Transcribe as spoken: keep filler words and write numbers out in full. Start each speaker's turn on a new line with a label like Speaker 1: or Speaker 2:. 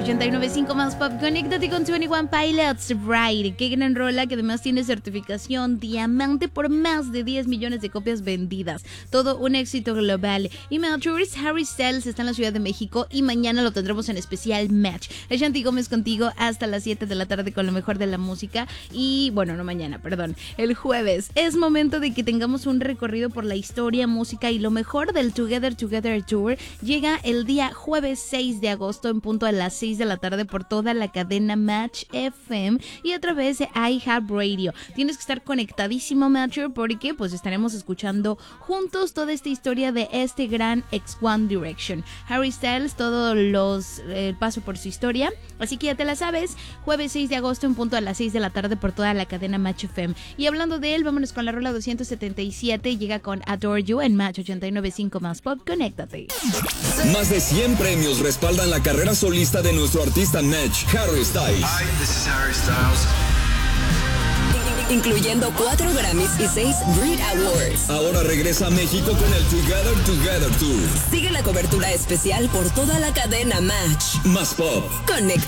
Speaker 1: ochenta y nueve punto cinco más pop. Conéctate con veintiuno Pilots Ride. Qué gran rola que además tiene certificación diamante por más de diez millones de copias vendidas. Todo un éxito global. Y Tours, Harry Styles está en la Ciudad de México y mañana lo tendremos en especial Match. Ashanti Gómez contigo hasta las siete de la tarde con lo mejor de la música. Y bueno, no mañana, perdón. El jueves es momento de que tengamos un recorrido por la historia, música y lo mejor del Together Together Tour. Llega el día jueves seis de agosto en punto a las seis de la tarde por toda la cadena Match F M y a través de iHeartRadio. Tienes que estar conectadísimo, Matcher, porque pues estaremos escuchando juntos toda esta historia de este gran ex One Direction. Harry Styles, todos los eh, paso por su historia, así que ya te la sabes. Jueves seis de agosto en punto a las seis de la tarde por toda la cadena Match F M. Y hablando de él, vámonos con la rola doscientos setenta y siete. Llega con Adore You en Match ochenta y nueve punto cinco más pop. Conéctate.
Speaker 2: Más de cien premios respaldan la carrera solista de nuestro artista Match, Harry Styles.
Speaker 3: Hi, this is Harry Styles.
Speaker 4: Incluyendo cuatro Grammys y seis Brit Awards.
Speaker 2: Ahora regresa a México con el Together Together Tour.
Speaker 4: Sigue la cobertura especial por toda la cadena Match.
Speaker 2: Más pop.
Speaker 4: Conecta.